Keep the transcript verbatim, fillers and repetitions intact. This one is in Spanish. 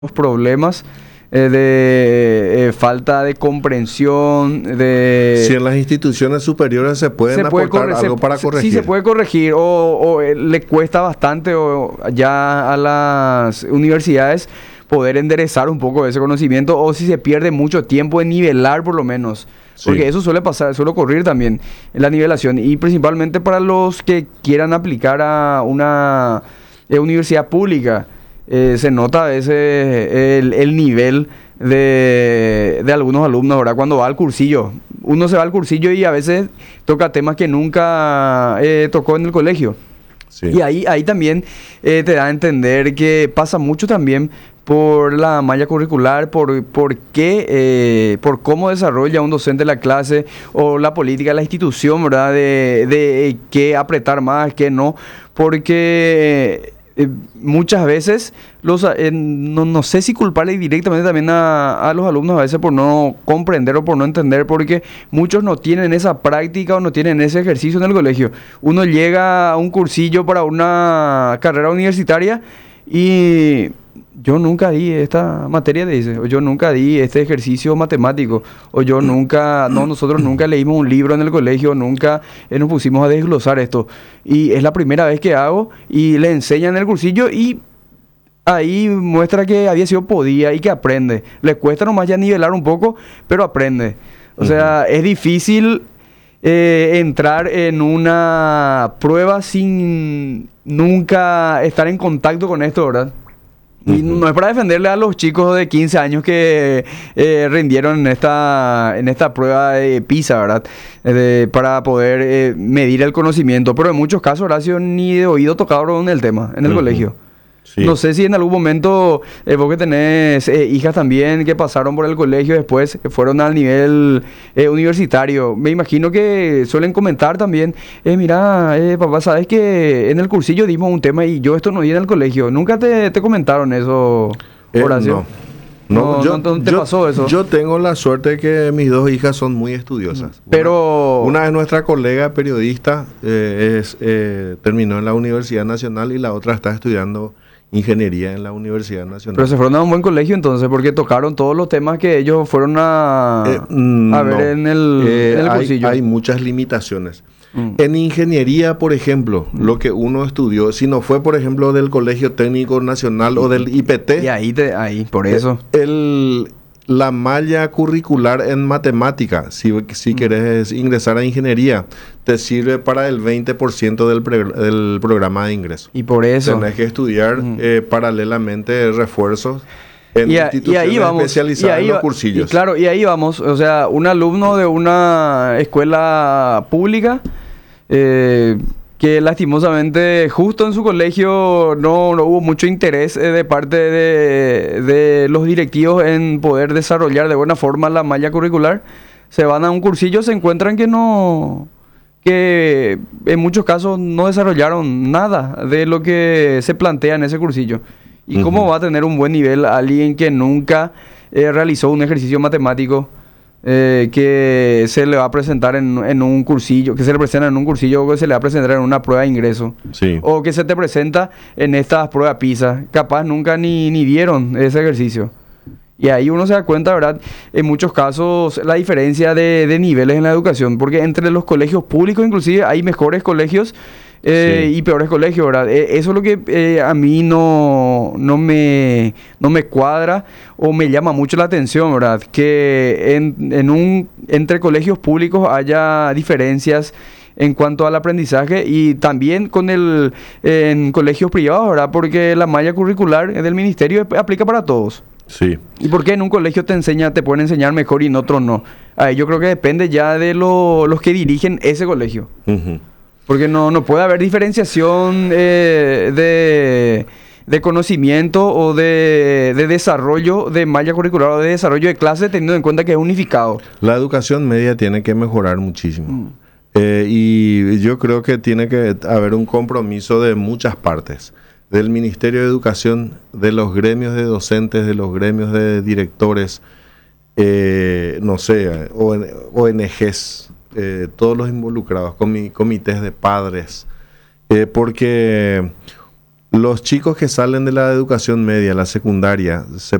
los problemas eh, de eh, falta de comprensión, de... Si en las instituciones superiores se pueden se puede aportar corre- algo se- para sí corregir. sí se puede corregir, o, o, eh, le cuesta bastante o ya a las universidades poder enderezar un poco ese conocimiento, o si se pierde mucho tiempo en nivelar por lo menos. Sí. Porque eso suele pasar, suele ocurrir también en la nivelación, y principalmente para los que quieran aplicar a una eh, universidad pública. Eh, se nota a veces el, el nivel de, de algunos alumnos, ¿verdad? Cuando va al cursillo. Uno se va al cursillo y a veces toca temas que nunca eh, tocó en el colegio. Sí. Y ahí, ahí también eh, te da a entender que pasa mucho también por la malla curricular, por, por qué, eh, por cómo desarrolla un docente la clase o la política de la institución, ¿verdad? De, de qué apretar más, qué no, porque eh, muchas veces, los, eh, no, no sé si culparle directamente también a, a los alumnos a veces por no comprender o por no entender, porque muchos no tienen esa práctica o no tienen ese ejercicio en el colegio. Uno llega a un cursillo para una carrera universitaria y yo nunca di esta materia, te dice, o yo nunca di este ejercicio matemático, o yo nunca, no, nosotros nunca leímos un libro en el colegio, nunca eh, nos pusimos a desglosar esto. Y es la primera vez que hago y le enseñan en el cursillo y ahí muestra que había sido podía y que aprende. Le cuesta nomás ya nivelar un poco, pero aprende. O sea, es difícil eh, entrar en una prueba sin nunca estar en contacto con esto, ¿verdad? Y Ujú. no es para defenderle a los chicos de quince años que eh, rindieron en esta, en esta prueba de PISA, ¿verdad? Eh, de- para poder eh, medir el conocimiento. Pero en muchos casos, Horacio, ni de oído tocaron el tema en el Ujú. colegio. Sí. No sé si en algún momento eh, vos que tenés eh, hijas también que pasaron por el colegio después, que fueron al nivel eh, universitario. Me imagino que suelen comentar también, eh, mira, eh, papá, sabes que en el cursillo dimos un tema y yo esto no di en el colegio. ¿Nunca te, te comentaron eso, Eh, Horacio? no. No, yo, no- no te yo- pasó eso. Yo tengo la suerte de que mis dos hijas son muy estudiosas. Pero- Una, una es nuestra colega periodista, eh, es, eh, terminó en la Universidad Nacional y la otra está estudiando ingeniería en la Universidad Nacional. Pero se fueron a un buen colegio entonces, porque tocaron todos los temas que ellos fueron a, Eh, mm, a ver no. en el, Eh, en el hay, cursillo. hay muchas limitaciones. Mm. En ingeniería, por ejemplo, lo que uno estudió, si no fue, por ejemplo, del Colegio Técnico Nacional o del I P T, Y ahí, te, ahí, por eso. el, la malla curricular en matemática, si, si querés ingresar a ingeniería, te sirve para el veinte por ciento del, pre- del programa de ingreso. Y por eso. Tenés que estudiar Ujú. eh, paralelamente refuerzos en Y, a- y instituciones ahí vamos. especializadas y ahí en los va- cursillos. y claro, y ahí vamos. O sea, un alumno de una escuela pública eh, que lastimosamente justo en su colegio no, no hubo mucho interés eh, de parte de, de los directivos en poder desarrollar de buena forma la malla curricular. Se van a un cursillo, se encuentran que no, que en muchos casos no desarrollaron nada de lo que se plantea en ese cursillo. ¿Y Ujú. cómo va a tener un buen nivel alguien que nunca eh, realizó un ejercicio matemático eh, que se le va a presentar en, en un cursillo, que se le presenta en un cursillo o que se le va a presentar en una prueba de ingreso? Sí. O que se te presenta en estas pruebas PISA. Capaz nunca ni, ni vieron ese ejercicio. Y ahí uno se da cuenta, ¿verdad? En muchos casos la diferencia de, de niveles en la educación, porque entre los colegios públicos inclusive hay mejores colegios eh, Sí. y peores colegios, ¿verdad? Eh, eso es lo que eh, a mí no, no, me, no me cuadra o me llama mucho la atención, ¿verdad? Que en, en un, entre colegios públicos haya diferencias en cuanto al aprendizaje y también con el en colegios privados, ¿verdad? Porque la malla curricular del ministerio aplica para todos. Sí. ¿Y por qué en un colegio te enseña, te pueden enseñar mejor y en otro no? Ahí yo creo que depende ya de lo- los que dirigen ese colegio. Ujú. Porque no, no puede haber diferenciación eh, de, de conocimiento o de, de desarrollo de malla curricular o de desarrollo de clase teniendo en cuenta que es unificado. La educación media tiene que mejorar muchísimo. Mm. Eh, y yo creo que tiene que haber un compromiso de muchas partes. Del Ministerio de Educación, de los gremios de docentes, de los gremios de directores, eh, no sé, O N Ges, eh, todos los involucrados, comi- comités de padres, eh, porque Los chicos que salen de la educación media, la secundaria, se